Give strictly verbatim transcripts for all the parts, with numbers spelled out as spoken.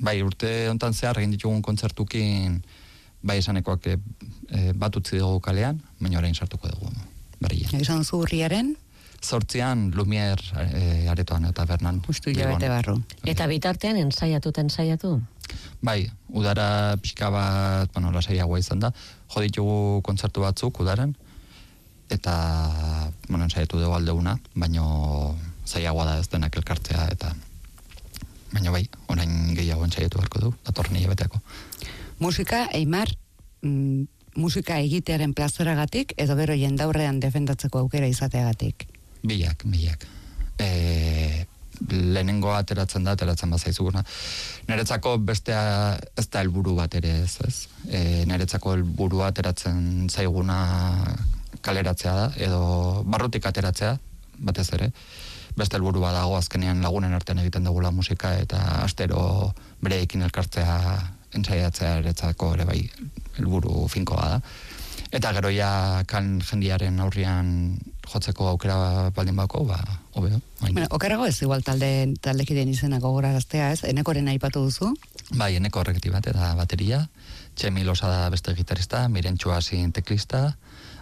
Bai, urte hontan zehar egin ditugun kontzertukin bai esanekoak e, bat utzi dugu kalean, baina orain sartuko dugu berria. Izan zu urriaren? Zortzian Lumier e, aretoan eta Bernan. Justu hilabete barru. Eta bitartean ensaiatu eta ensaiatu? Bai, udara pixka bat, bueno, lasaiagoa izan da. Jo ditugu kontzertu batzuk udaran, eta, bueno, ensaiatu dugu aldeuna, baina zaiagoa da ez denak elkartzea, eta baina bai, orain gehiago ensaiatu beharko du, datorren hilabeteako. Musika, Eimar, mm, musika egitearen plazeragatik, edo bero jendaurrean defendatzeko aukera izateagatik? Bilak, bilak. E, lehenengo ateratzen da, ateratzen bazaizuguna. Niretzako bestea ez da helburu bat ere ez, ez? E, niretzako helburua ateratzen zaiguna kaleratzea da, edo barrutik ateratzea, batez ere. Beste helburua dago azkenean lagunen artean egiten dugula musika, eta astero bereekin elkartzea ensaiatzea eretzako ere bai helburu finkoa da. Eta gero ja kan jendiaren aurrian jotzeko aukera baldin bako, ba, hobeo. Bueno, okerago ez igual talde taldekideen izena gogoraraztea, ez? Enekoren aipatu duzu? Bai, Eneko horrekti bat da bateria, Txemi Losada beste gitarista, Mirentxu Asin teklista,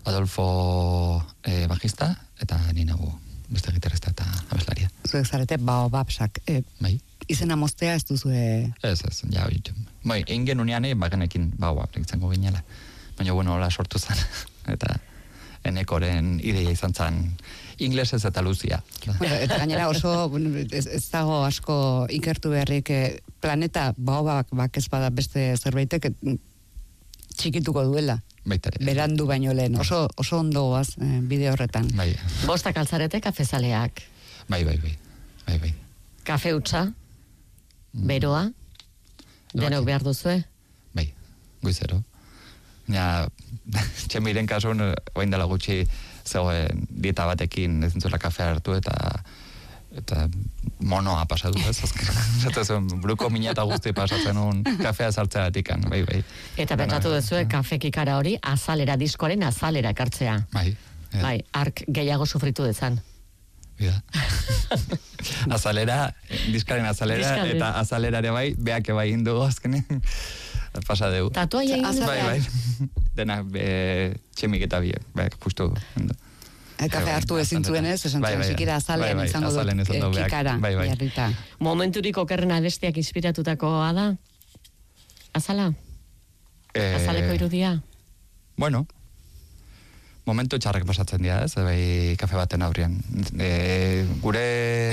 Adolfo eh, bajista, eta ni nago beste gitarista eta abeslaria. Zuek zarete baobabsak. E, bai. Izena moztea ez duzue... Ez, ez, ja, bai, egin genunean bagenekin baobab egitzengo ginela. Baina, bueno, hola sortu zen. Eta Enekoren ideia izan zen inglesez eta luzia. Bueno, eta gainera oso, bueno, ez, ez dago asko ikertu beharrik planeta baobabak bakez bada beste zerbaitek txikituko duela. Baitare. Berandu baino lehen. Oso, oso ondo goaz eh, bide horretan. Bai. Bostak altzarete kafezaleak. Bai, bai, bai. Bai, bai. Kafe utza, beroa, denok behar duzue? Bai, goizero. Ja, Txemiren kasun, oain dela gutxi zegoen dieta batekin ezintzuela kafea hartu eta eta monoa pasatu ez, zate zuen, bruko mina eta guzti pasatzen un kafea sartzea atikan, bai, bai. Eta pentsatu duzue kafe kikara hori azalera, diskoaren azalera ekartzea. Bai. Ja. Bai, ark gehiago sufritu dezan. Bida. Azalera, diskaren azalera, Diskaren. eta azalera ere bai, beak bai indugu azkenen. Pasa deu. Tatuai egin dut. Bai, bai. Dena, be, Txemik eta biek, beak pustu. Kafe hartu ezin zuen ez, esan bai, zuen, bai, sikira azalean bai, bai, izango dut azalean izan du eh, beak, kikara, bai, bai. jarrita. Momenturik okerrena besteak inspiratutakoa da? Azala? Eh, Azaleko irudia? Bueno, momentu txarrak pasatzen dira, ez, bai, kafe baten aurrian. E, gure,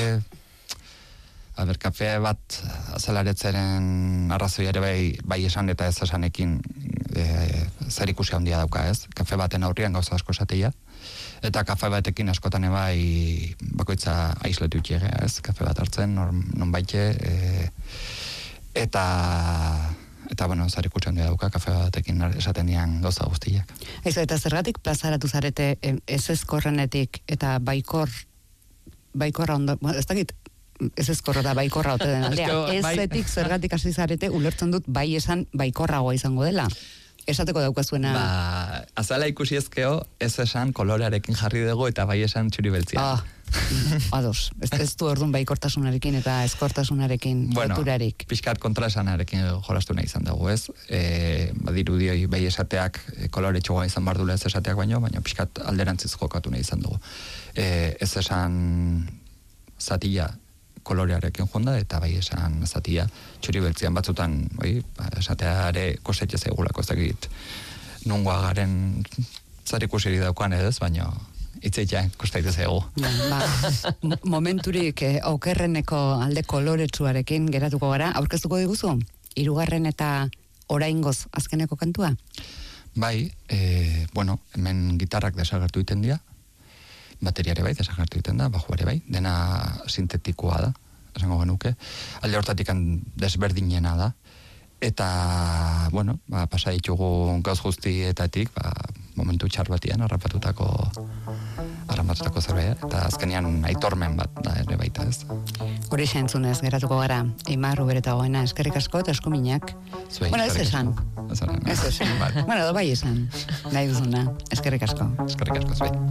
a ber, kafe bat azalaretzeren arrazoi ere bai, bai esan eta ez esanekin e, zer ikusi handia dauka, ez? Kafe baten aurrian gauza asko esatea, eta kafe batekin askotan bai bakoitza aisletu itxegea, ez? Kafe bat hartzen, non baite, e, eta... Eta, bueno, zer ikusten dira dauka, kafe batekin esaten dian gauza guztiak. Eizu, eta zergatik plazaratu zarete ez ezkorrenetik eta baikor, baikorra ondo, ez dakit, ez ezkorra da baikorra ote den aldea. Ez zetik zergatik hasi zarete, ulertzen dut bai esan baikorragoa izango dela. Esateko daukazuena... Ba, azala ikusi ezkeo, ez esan kolorearekin jarri dugu eta bai esan txuri beltzia. Ah, ados. Ez, ez du orduan baikortasunarekin eta ezkortasunarekin bueno, loturarik. Pixkat kontraesanarekin jolastu nahi izan dugu, ez? E, badiru dioi bai esateak e, kolore txogoa izan bardula ez esateak baino, baina pixkat alderantziz jokatu nahi izan dugu. E, ez esan zatia kolorearekin jonda, eta bai esan zatia txuri beltzian batzutan, bai, esateare kosetxe zegulako ez dakit nungoa garen zer ikusiri daukan ez, baina itzeitea kostaite zego. Ba, momenturik eh, okerreneko alde koloretsuarekin geratuko gara, aurkeztuko diguzu? Hirugarren eta oraingoz azkeneko kantua? Bai, e, bueno, hemen gitarrak desagertu iten dira, bateriare bai, desagertu iten da, bajuare bai, dena sintetikoa da, esango genuke, alde hortatik desberdinena da, eta, bueno, ba, pasa ditugu gauz guztietatik, ba, momentu txar batian, harrapatutako harrapatutako zerbait, eta azkenean aitormen bat da ere baita ez. Hori entzunez geratuko gara, Eimar Ubereta Goena, eskerrik asko eta eskuminak. Zuei, Bueno, ez esan. Ez esan. Ez esan. Bueno, bai esan. Nahi duzuna, eskerrik asko. Eskerrik asko, zuei.